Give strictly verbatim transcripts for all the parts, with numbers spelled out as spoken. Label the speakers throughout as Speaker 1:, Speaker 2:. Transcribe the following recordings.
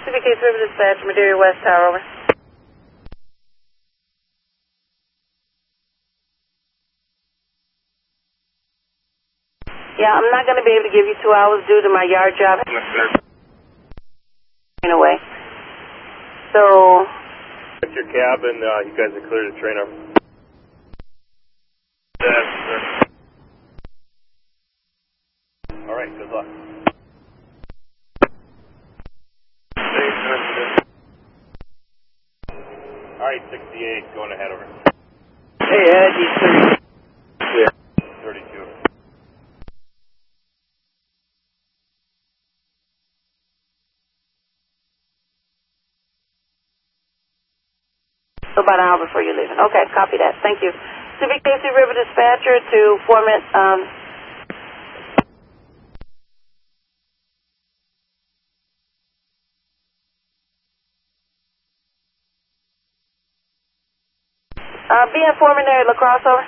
Speaker 1: C B K River Dispatch, Madeira West Tower, over. Yeah, I'm not going to be able to give you two hours due to my yard job. Anyway, so...
Speaker 2: Check your cab and uh, you guys are clear to train over. Yes, sir. All right, good luck. All right, sixty-eight, going ahead over.
Speaker 3: Hey, Ed, he's thirty.
Speaker 2: Yeah. thirty-two.
Speaker 1: So about an hour before you're leaving. Okay, copy that. Thank you. C B K River Dispatcher to Foreman, um, uh, be at Foreman there at La Crosse, over.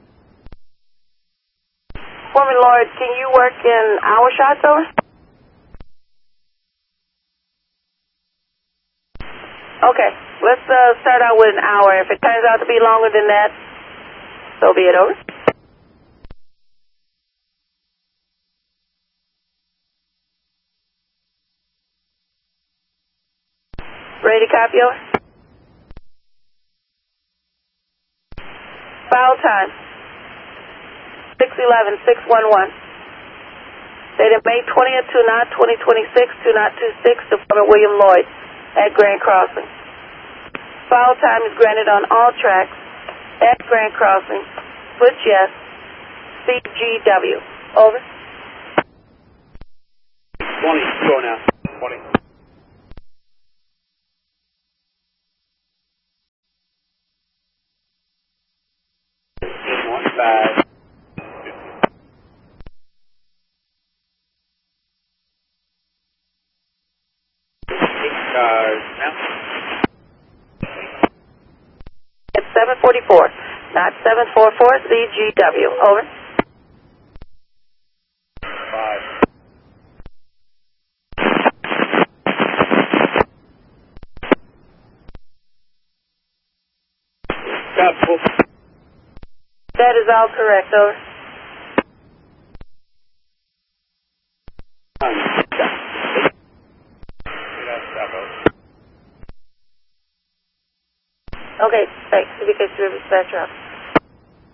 Speaker 1: Foreman Lloyd, can you work in hour shots, over? Okay, let's uh, start out with an hour. If it turns out to be longer than that, so be it, over. Ready to copy, over? Foul time, six eleven, six one one. Dated May twentieth to not twenty twenty-six to not two six to Foreman William Lloyd at Grand Crossing. Foul time is granted on all tracks at Grand Crossing. Switch yes. C G W. Over.
Speaker 3: twenty, go now.
Speaker 2: twenty.
Speaker 3: One, five. Eight cars now.
Speaker 1: It's seven forty-four, not seven forty-four, C G W. Over.
Speaker 2: Five.
Speaker 3: Stop.
Speaker 1: That is all correct, over. Okay, thanks. C B K River Dispatcher.